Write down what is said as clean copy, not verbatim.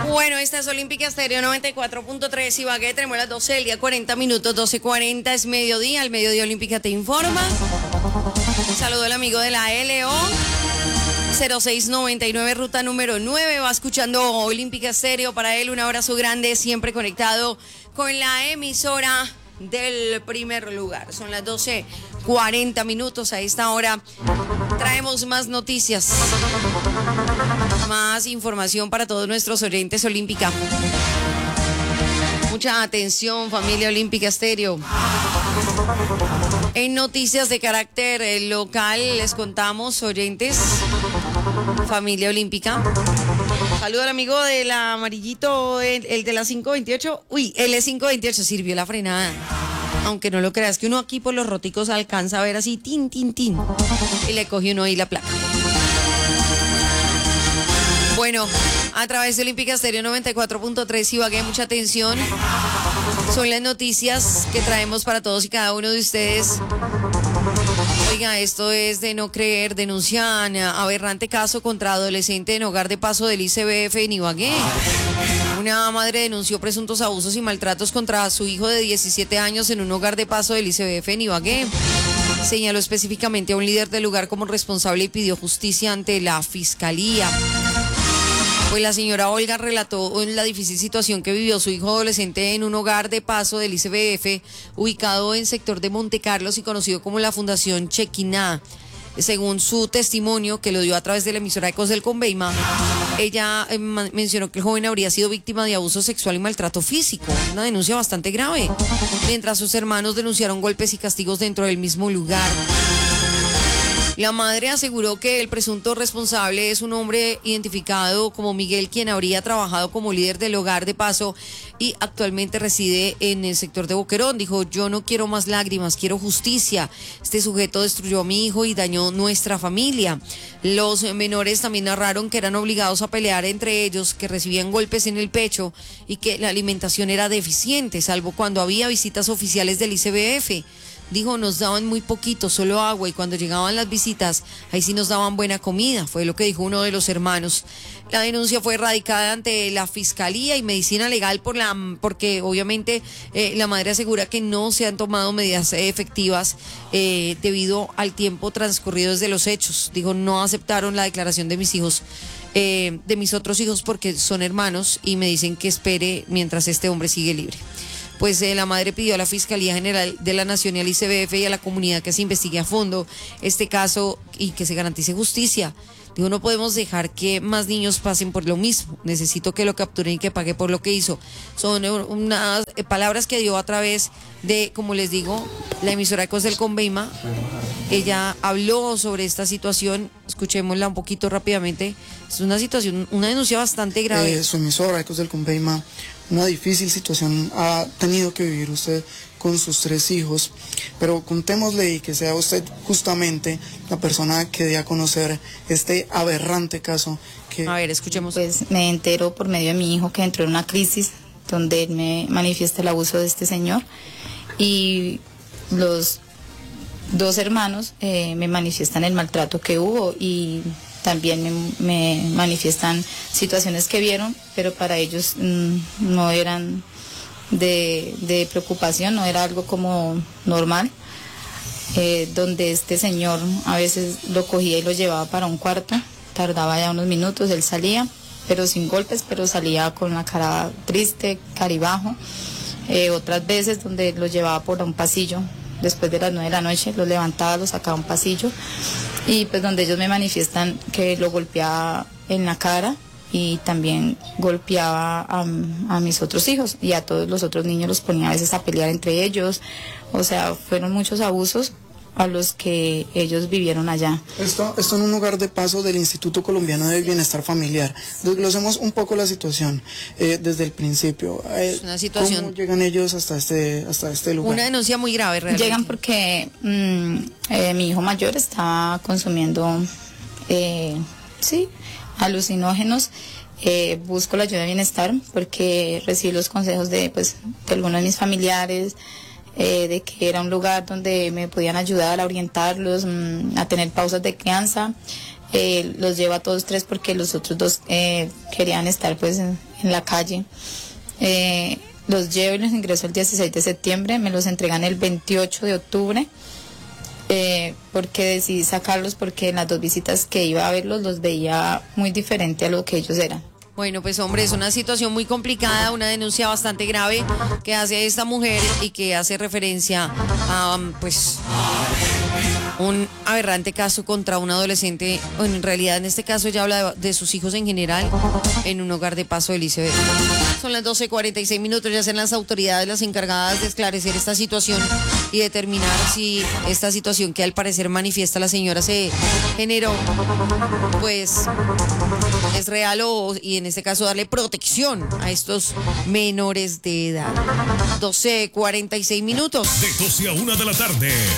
Bueno, esta es Olímpica Estéreo 94.3 Ibagué. Tenemos las 12 del día, 40 minutos, 12:40 es mediodía. El mediodía Olímpica te informa. Un saludo al amigo de la LO 0699, ruta número 9. Va escuchando Olímpica Estéreo. Para él, un abrazo grande, siempre conectado con la emisora del primer lugar. Son las 12:40 minutos. A esta hora traemos más noticias, más información para todos nuestros oyentes Olímpica. Mucha atención, familia Olímpica Estéreo. En noticias de carácter local les contamos, oyentes, familia Olímpica. Saludo al amigo del amarillito, el de la 528. Uy, el E528 sirvió la frenada. Aunque no lo creas, que uno aquí por los roticos alcanza a ver así, tin, tin, tin. Y le coge uno ahí la placa. Bueno, a través de Olímpica Estéreo 94.3 Ibagué, mucha atención. Son las noticias que traemos para todos y cada uno de ustedes. Oiga, esto es de no creer. Denuncian aberrante caso contra adolescente en hogar de paso del ICBF en Ibagué. Una madre denunció presuntos abusos y maltratos contra su hijo de 17 años en un hogar de paso del ICBF en Ibagué. Señaló específicamente a un líder del lugar como responsable y pidió justicia ante la fiscalía. Pues la señora Olga relató la difícil situación que vivió su hijo adolescente en un hogar de paso del ICBF ubicado en sector de Monte Carlos y conocido como la Fundación Chequiná. Según su testimonio, que lo dio a través de la emisora Ecos del Conveima, ella mencionó que el joven habría sido víctima de abuso sexual y maltrato físico, una denuncia bastante grave, mientras sus hermanos denunciaron golpes y castigos dentro del mismo lugar. La madre aseguró que el presunto responsable es un hombre identificado como Miguel, quien habría trabajado como líder del hogar de paso y actualmente reside en el sector de Boquerón. Dijo: yo no quiero más lágrimas, quiero justicia. Este sujeto destruyó a mi hijo y dañó nuestra familia. Los menores también narraron que eran obligados a pelear entre ellos, que recibían golpes en el pecho y que la alimentación era deficiente, salvo cuando había visitas oficiales del ICBF. Dijo, nos daban muy poquito, solo agua, y cuando llegaban las visitas, ahí sí nos daban buena comida, fue lo que dijo uno de los hermanos. La denuncia fue radicada ante la Fiscalía y Medicina Legal porque obviamente la madre asegura que no se han tomado medidas efectivas debido al tiempo transcurrido desde los hechos. Dijo, no aceptaron la declaración de mis hijos, de mis otros hijos, porque son hermanos y me dicen que espere mientras este hombre sigue libre. Pues la madre pidió a la Fiscalía General de la Nación y al ICBF y a la comunidad que se investigue a fondo este caso y que se garantice justicia. Digo, no podemos dejar que más niños pasen por lo mismo. Necesito que lo capturen y que pague por lo que hizo. Son unas palabras que dio a través de, como les digo, la emisora Ecos del Conveima. Ella habló sobre esta situación. Escuchémosla un poquito rápidamente. Es una situación, una denuncia bastante grave. Su emisora Ecos del Conveima, una difícil situación ha tenido que vivir usted con sus 3 hijos, pero contémosle y que sea usted justamente la persona que dé a conocer este aberrante caso. A ver, escuchemos. Pues me entero por medio de mi hijo que entró en una crisis donde él me manifiesta el abuso de este señor, y los 2 hermanos me manifiestan el maltrato que hubo, y también me manifiestan situaciones que vieron, pero para ellos no eran de preocupación, no era algo como normal, donde este señor a veces lo cogía y lo llevaba para un cuarto, tardaba ya unos minutos, él salía, pero sin golpes, pero salía con la cara triste, caribajo. Otras veces donde lo llevaba por un pasillo, después de las 9 de la noche, lo levantaba, lo sacaba a un pasillo, y pues donde ellos me manifiestan que lo golpeaba en la cara y también golpeaba a mis otros hijos, y a todos los otros niños los ponía a veces a pelear entre ellos. O sea, fueron muchos abusos a los que ellos vivieron allá. Esto en un hogar de paso del Instituto Colombiano de Bienestar Familiar. Desglosemos un poco la situación desde el principio. Es una situación. ¿Cómo llegan ellos hasta este lugar? Una denuncia muy grave, realmente. Llegan porque mi hijo mayor está consumiendo alucinógenos. Busco la ayuda de bienestar porque recibí los consejos de algunos de mis familiares, de que era un lugar donde me podían ayudar a orientarlos, a tener pausas de crianza. Los llevo a todos 3 porque los otros 2 querían estar en la calle. Los llevo y los ingreso el 16 de septiembre, me los entregan el 28 de octubre, porque decidí sacarlos porque en las 2 visitas que iba a verlos los veía muy diferente a lo que ellos eran. Bueno, pues hombre, es una situación muy complicada, una denuncia bastante grave que hace esta mujer y que hace referencia a, pues, un aberrante caso contra un adolescente. Bueno, en realidad en este caso ella habla de sus hijos en general en un hogar de Paso del Iceberg. Son las 12:46, ya serán las autoridades las encargadas de esclarecer esta situación y determinar si esta situación que al parecer manifiesta la señora se generó, pues es real y en este caso darle protección a estos menores de edad. 12:46. De 12 a 1 de la tarde,